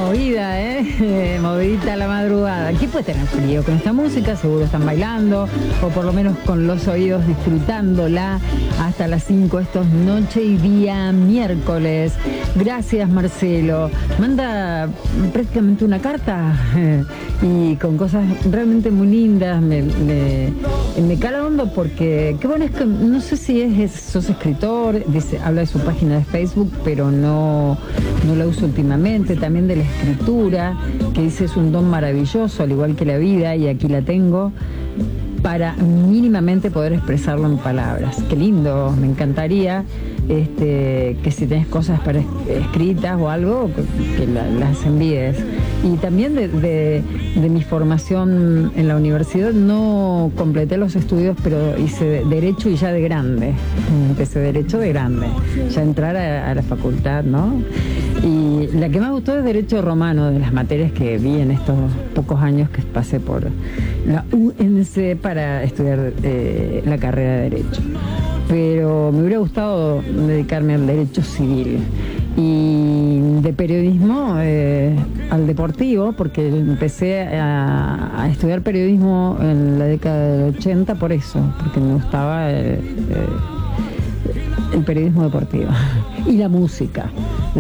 movida, movidita a la madrugada. ¿Quién puede tener frío con esta música? Seguro están bailando, o por lo menos con los oídos disfrutándola hasta las 5. Esto es noche y día miércoles. Gracias, Marcelo. Manda prácticamente una carta y con cosas realmente muy lindas. Me cala hondo porque qué bueno es que no sé si sos escritor, dice, habla de su página de Facebook, pero no la uso últimamente. También de la escritura, que dice es un don maravilloso, al igual que la vida, y aquí la tengo para mínimamente poder expresarlo en palabras. Qué lindo, me encantaría que si tenés cosas para escritas o algo, que las envíes. Y también de mi formación en la universidad, no completé los estudios, pero hice Derecho y ya de grande. Empecé Derecho de grande, ya entrar a la facultad, ¿no? Y la que más gustó es Derecho Romano, de las materias que vi en estos pocos años que pasé por la UNC para estudiar la carrera de Derecho. Pero me hubiera gustado dedicarme al Derecho Civil. Y de periodismo al deportivo, porque empecé a estudiar periodismo en la década del 80 por eso, porque me gustaba el periodismo deportivo. Y la música,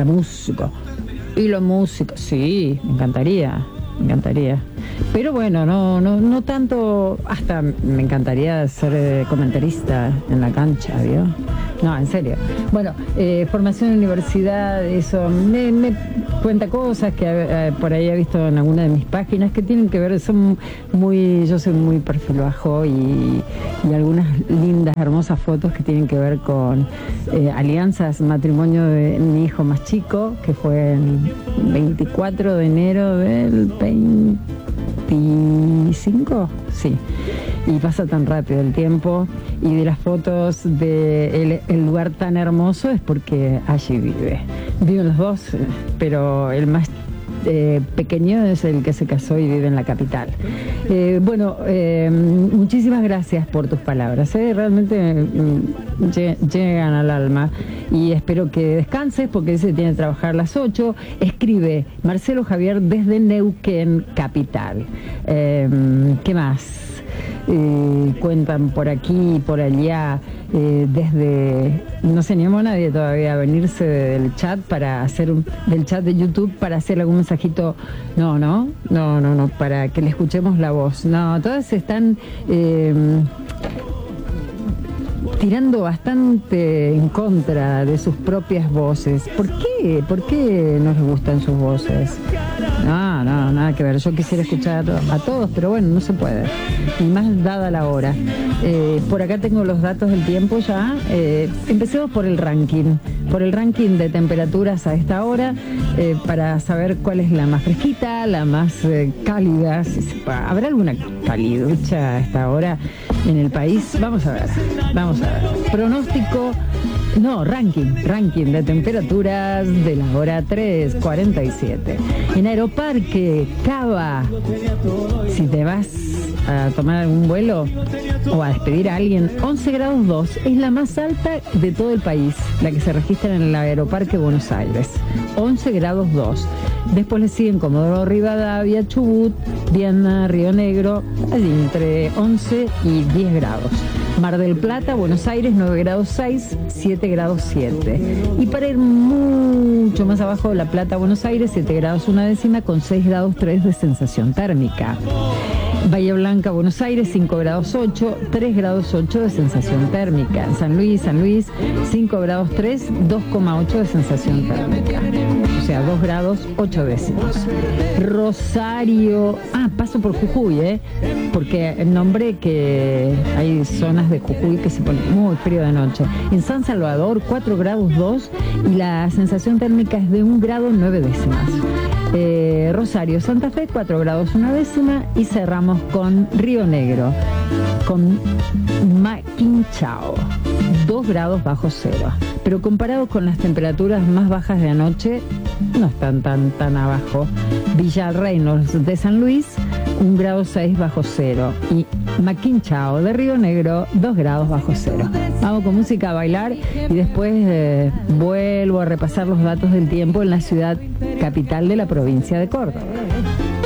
sí, me encantaría. Pero bueno, no tanto, hasta me encantaría ser comentarista en la cancha, ¿vio? No, en serio. Bueno, formación en universidad, eso, me cuenta cosas que por ahí he visto en alguna de mis páginas que tienen que ver, yo soy muy perfil bajo y algunas lindas, hermosas fotos que tienen que ver con alianzas, matrimonio de mi hijo más chico, que fue el 24 de enero del 25, sí. Y pasa tan rápido el tiempo, y de las fotos de el lugar tan hermoso es porque allí viven los dos, pero el más pequeño es el que se casó y vive en la capital. Muchísimas gracias por tus palabras, realmente llegan al alma, y espero que descanses porque se tiene que trabajar a las 8. Escribe Marcelo Javier desde Neuquén, capital. ¿Qué más? Cuentan por aquí y por allá, desde, no se animó nadie todavía a venirse del chat del chat de YouTube para hacer algún mensajito. No, para que le escuchemos la voz. No, todas están tirando bastante en contra de sus propias voces. ¿Por qué? ¿Por qué no les gustan sus voces? No, nada que ver. Yo quisiera escuchar a todos, pero bueno, no se puede. Ni más dada la hora. Por acá tengo los datos del tiempo ya. Empecemos por el ranking. Por el ranking de temperaturas a esta hora, para saber cuál es la más fresquita, la más cálida. ¿Habrá alguna caliducha a esta hora en el país? Vamos a ver. Pronóstico. No, ranking de temperaturas de la hora 3:47. En Aeroparque, Cava, si te vas a tomar algún vuelo o a despedir a alguien, 11 grados 2, es la más alta de todo el país, la que se registra en el Aeroparque Buenos Aires, 11 grados 2. Después le siguen Comodoro Rivadavia, Chubut, Viana, Río Negro, allí entre 11 y 10 grados. Mar del Plata, Buenos Aires, 9 grados 6, 7 grados 7. Y para ir mucho más abajo, La Plata, Buenos Aires, 7 grados 1 décima, con 6 grados 3 de sensación térmica. Bahía Blanca, Buenos Aires, 5 grados 8, 3 grados 8 de sensación térmica. San Luis, 5 grados 3, 2,8 de sensación térmica. O sea, 2 grados 8 décimos. Rosario, paso por Jujuy, porque nombré que hay zonas de Jujuy que se ponen muy frío de noche. En San Salvador, 4 grados 2 y la sensación térmica es de 1 grado 9 décimas. Rosario, Santa Fe, 4 grados 1 décima, y cerramos con Río Negro, con Maquinchao, 2 grados bajo cero. Pero comparado con las temperaturas más bajas de anoche, no están tan abajo. Villa Reynolds de San Luis, 1 grado 6 bajo cero. Y Maquinchao de Río Negro, 2 grados bajo cero. Vamos con música a bailar y después vuelvo a repasar los datos del tiempo en la ciudad capital de la provincia de Córdoba.